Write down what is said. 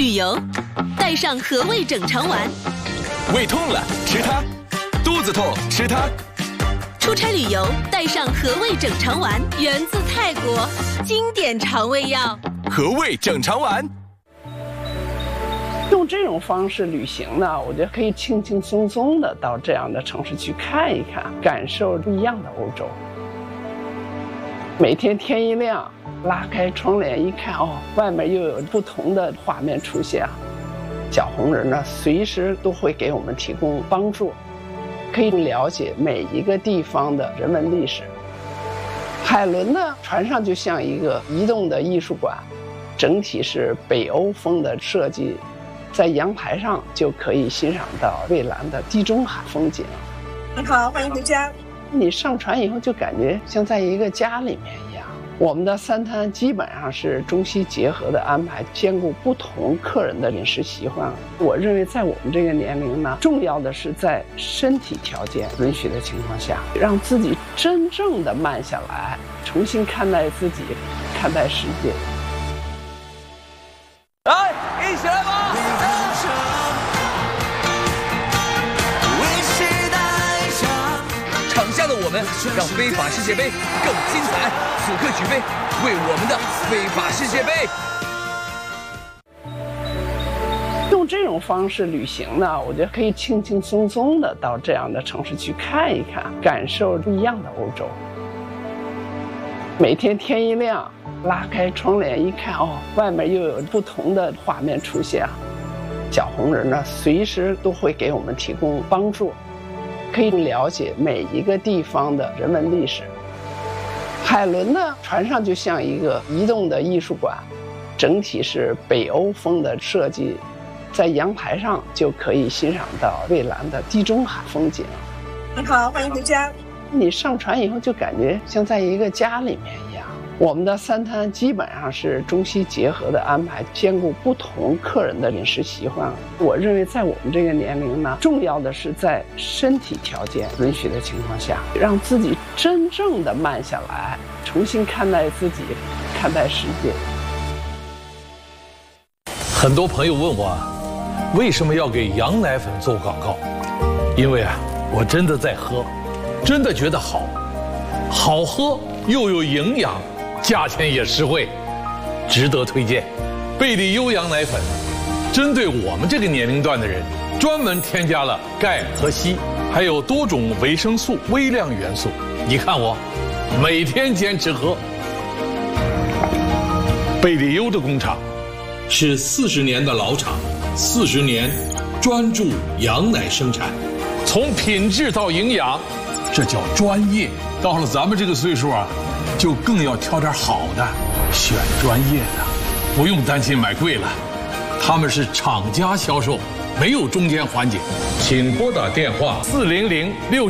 旅游，带上和味整肠丸。 胃痛了吃它，肚子痛吃它。 出差旅游，带上和味整肠丸，源自泰国，经典肠胃药。 和味整肠丸。 用这种方式旅行呢，我觉得可以轻轻松松的到这样的城市去看一看，感受不一样的欧洲。每天天一亮，拉开窗帘一看，外面又有不同的画面出现。小红人呢，随时都会给我们提供帮助，可以了解每一个地方的人文历史。海伦呢，船上就像一个移动的艺术馆，整体是北欧风的设计，在阳台上就可以欣赏到蔚蓝的地中海风景。 你好，欢迎回家。 你上船以后就感觉像在一个家里面一样。我们的3餐基本上是中西结合的安排，兼顾不同客人的饮食习惯。我认为在我们这个年龄呢，重要的是在身体条件允许的情况下，让自己真正的慢下来，重新看待自己，看待世界。 来，一起来吧！场下的我们让非法世界杯更精彩，此刻举杯，为我们的非法世界杯。 用这种方式旅行呢，我觉得可以轻轻松松的到这样的城市去看一看，感受不一样的欧洲。每天天一亮，拉开窗帘一看，外面又有不同的画面出现。小红人呢，随时都会给我们提供帮助，可以了解每一个地方的人文历史。海伦呢，船上就像一个移动的艺术馆，整体是北欧风的设计，在阳台上就可以欣赏到蔚蓝的地中海风景。 你好，欢迎回家。 你上船以后就感觉像在一个家里面一样。我们的3餐基本上是中西结合的安排，兼顾不同客人的饮食习惯。我认为在我们这个年龄呢，重要的是在身体条件允许的情况下，让自己真正的慢下来，重新看待自己，看待世界。 很多朋友问我，为什么要给羊奶粉做广告？因为我真的在喝，真的觉得好，好喝又有营养，价钱也实惠，值得推荐。贝利优羊奶粉针对我们这个年龄段的人，专门添加了钙和硒，还有多种维生素、微量元素。你看我每天坚持喝。贝利优的工厂是40年的老厂，40年专注羊奶生产，从品质到营养，这叫专业。到了咱们这个岁数就更要挑点好的，选专业的，不用担心买贵了。他们是厂家销售，没有中间环节。请拨打电话400-6